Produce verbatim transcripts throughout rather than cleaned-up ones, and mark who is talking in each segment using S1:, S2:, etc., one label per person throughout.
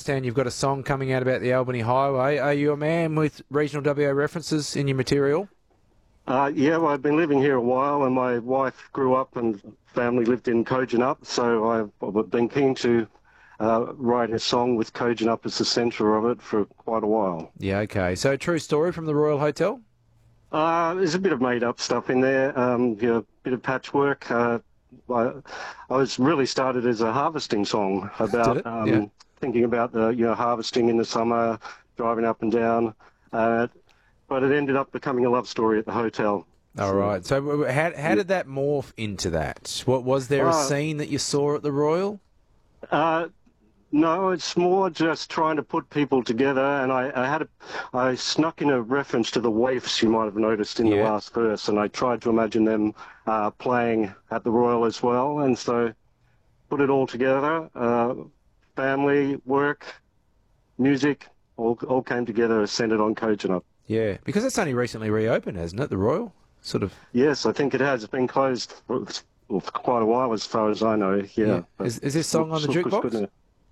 S1: understand you've got a song coming out about the Albany Highway. Are you a man with regional W A references in your material?
S2: Uh, yeah, well, I've been living here a while, and my wife grew up and family lived in Kojonup, so I've, I've been keen to uh, write a song with Kojonup as the centre of it for quite a while.
S1: Yeah, okay. So, true story from the Royal Hotel?
S2: Uh, there's a bit of made-up stuff in there, um, you know, a bit of patchwork. Uh, I, I was really started as a harvesting song about um,
S1: yeah.
S2: thinking about the you know harvesting in the summer, driving up and down. Uh, But it ended up becoming a love story at the hotel.
S1: All
S2: so,
S1: right. So how how did that morph into that? What was there a
S2: uh,
S1: scene that you saw at the Royal?
S2: Uh, no, it's more just trying to put people together. And I, I had a, I snuck in a reference to the waifs you might have noticed in
S1: Yeah.
S2: the last verse, and I tried to imagine them uh, playing at the Royal as well. And so put it all together. Uh, family, work, music, all all came together, centered on Kojonup.
S1: Yeah, because that's only recently reopened, hasn't it? The Royal, sort of.
S2: Yes, I think it has. It's been closed for, for quite a while, as far as I know. Yeah.
S1: yeah. Is, is this song on the jukebox?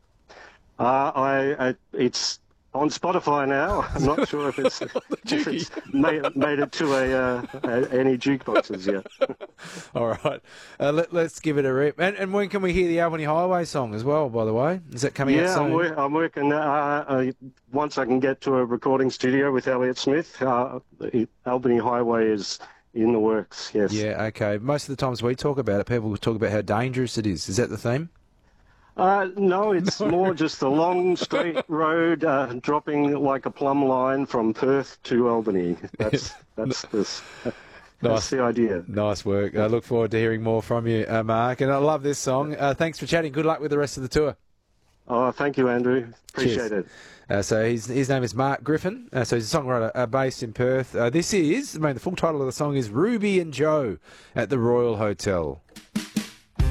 S2: Uh, I, I, it's on Spotify now. I'm not sure if it's, if it's made, made it to a, uh, a, any jukeboxes yet.
S1: All right, uh, let, let's give it a rip. And, and when can we hear the Albany Highway song as well? By the way, is that coming
S2: yeah,
S1: out soon?
S2: I'm, wor- I'm working. Uh, uh, once I can get to a recording studio with Elliott Smith, uh, the Albany Highway is in the works. Yes.
S1: Yeah. Okay. Most of the times we talk about it, people talk about how dangerous it is. Is that the theme?
S2: Uh, no, it's more just a long straight road uh, dropping like a plumb line from Perth to Albany. That's that's this. That's
S1: Nice.
S2: the idea.
S1: Nice work. I look forward to hearing more from you, uh, Mark. And I love this song. Uh, thanks for chatting. Good luck with the rest of the tour.
S2: Oh, thank you, Andrew. Appreciate
S1: Cheers.
S2: it.
S1: Uh, so his his name is Mark Griffin. Uh, so he's a songwriter uh, based in Perth. Uh, this is, I mean, the full title of the song is Ruby and Joe at the Royal Hotel.